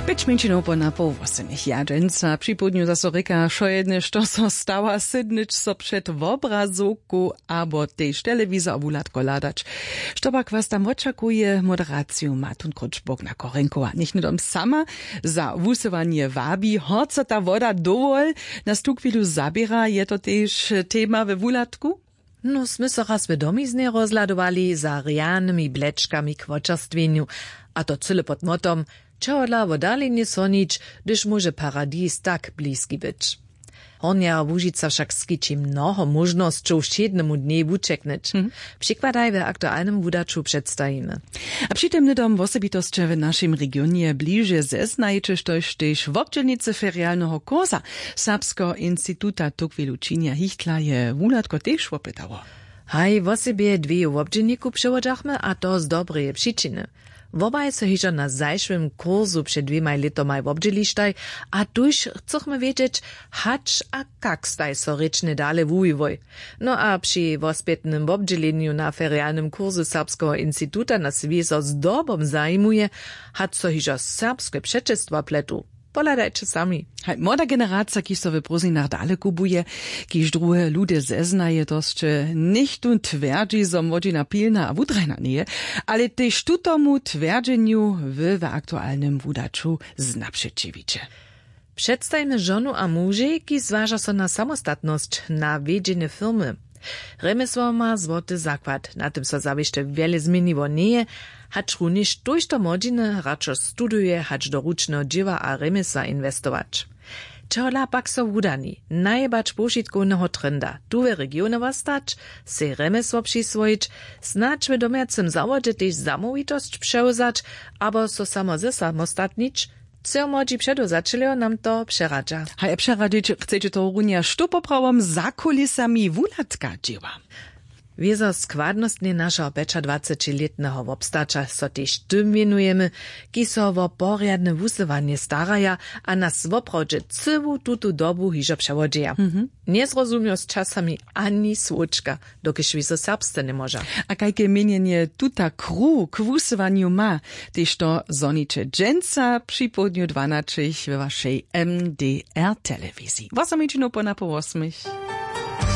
5 minut po na pół 8 jadženca. Připodňu zase reka, šo jedne, što so stała sydnič so před obrazovku, abo tež telewizor obulatko ladač. Što pak was tam očakuje moderaciju Matun Kručbok na Korenkova. Nicht nur sama za wusowanie wabi, horca ta voda dovol, nas tu chwilu zabiera, je to tež tema we wulatku? No, sme so raz vedomizne rozladovali za riannymi blečkami k vočerstvenju, a to cyle pod motom, čehodla vodalenie sonič, gdyż może paradis tak bliski być. Hornia Łužica však skiči mnoho možnosťou všednemu dne wučekneć. Przykładaj w aktualnym wudaču przedstawimy. A przy tym nidom osobitosće w naszym regionie bliže zeznajcie, štož tež w obdźelnicy ferialnego kursa Serbskiego Instytuta Tukwilučinia Hichtla je wulatko tež opytało. Haj, w osobie dwie w obdźelniku przewodzachmy, a to z dobrej przyczyny. Wobaj so hižo na zajšvym kurzu před 2 letomaj wobdźelištaj, a tuž chcemy wiedzieć, hacz a kak staj so rečne dale wujwoj. No a przy wospětnym wobdźeleniu na ferialnym kurzu Serbskiego Instytuta nas wieso z dobom zajmuje, hacz so hižo serbske przeczestwa pletu. Poladajcie sami. Młoda generacja, ki so w prozinach dale kubuje, kiż druhe ludy zeznaje, tosće nicht und twierdzi, zo młodzina pilna a wudrajna nie, ale tež tutomu twierdzeniu w aktualnym wudaču znapřečiviče. Przedstajmy żonu a muži, ki zważa so na samostatność, na wiedzienie firmy. Remesło ma złoty zakład, na tym so zawieszcze wiele zmieniło nie, hacz również tuż to młodziny raczej studuje, hacz do rucznego dzieła a remesła inwestować. Czehola pak so wudani, najebacz pošitkovnego trenda, tu w regionie wastać, se remesło przyswoić, snacz w domiacym zawodzie też zamówitość przełzać, abo so samo ze samostatnić, co młodzi przedozaczylio nam to przeradza. Hej, przeradzić chcecie to runia, što poprawom za kulisami wulatka dzieła? Wiezo składnostnie naszego 25-letnego wobstacza so też tym wienujemy, ki so wo porjadne wusywanie staraja, a nas woprawdźe cywu tutu dobu hižo przewodzieja. Nie zrozumiał z czasami ani słoczka, dokiż wizo serbsce nie może. A kajke mienienie tuta kru k wusywaniu ma, tež to zonicze dżęca przy południu 12 w waszej MDR telewizji. Was am po na po 8.